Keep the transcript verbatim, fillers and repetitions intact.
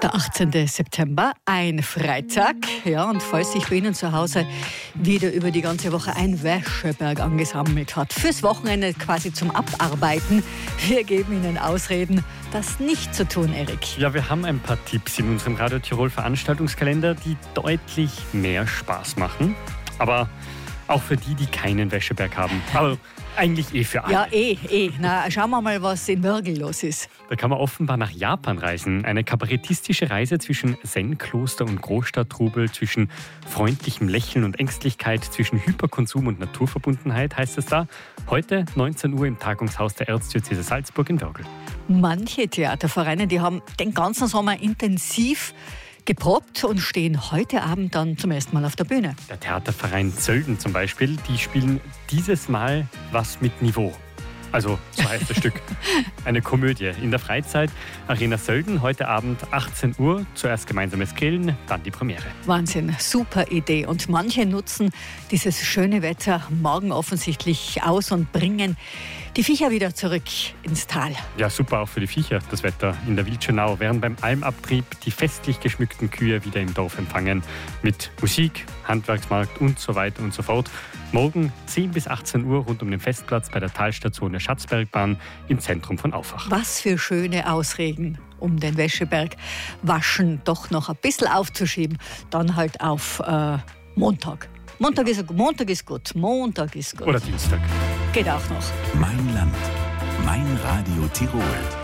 Der achtzehnten September, ein Freitag. Ja, und falls sich bei Ihnen zu Hause wieder über die ganze Woche ein Wäscheberg angesammelt hat, fürs Wochenende quasi zum Abarbeiten, wir geben Ihnen Ausreden, das nicht zu tun, Erik. Ja, wir haben ein paar Tipps in unserem Radio Tirol Veranstaltungskalender, die deutlich mehr Spaß machen. Aber auch für die, die keinen Wäscheberg haben. Aber eigentlich eh für alle. Ja, eh, eh. Na, schauen wir mal, was in Wörgl los ist. Da kann man offenbar nach Japan reisen. Eine kabarettistische Reise zwischen Zen-Kloster und Großstadttrubel, zwischen freundlichem Lächeln und Ängstlichkeit, zwischen Hyperkonsum und Naturverbundenheit, heißt es da. Heute neunzehn Uhr im Tagungshaus der Erzdiözese Salzburg in Wörgl. Manche Theatervereine, die haben den ganzen Sommer intensiv geprobt und stehen heute Abend dann zum ersten Mal auf der Bühne. Der Theaterverein Zölden zum Beispiel, die spielen dieses Mal was mit Niveau. Also, so heißt das Stück. Eine Komödie in der Freizeit. Arena Sölden, heute Abend achtzehn Uhr. Zuerst gemeinsames Grillen, dann die Premiere. Wahnsinn, super Idee. Und manche nutzen dieses schöne Wetter morgen offensichtlich aus und bringen die Viecher wieder zurück ins Tal. Ja, super auch für die Viecher, das Wetter in der Wildschönau. Während beim Almabtrieb die festlich geschmückten Kühe wieder im Dorf empfangen. Mit Musik, Handwerksmarkt und so weiter und so fort. Morgen zehn bis achtzehn Uhr rund um den Festplatz bei der Talstation der Schatzbergbahn im Zentrum von Aufach. Was für schöne Ausreden, um den Wäscheberg waschen doch noch ein bisschen aufzuschieben. Dann halt auf äh, Montag. Montag ist, Montag ist gut. Montag ist gut. Oder Dienstag. Geht auch noch. Mein Land. Mein Radio Tirol.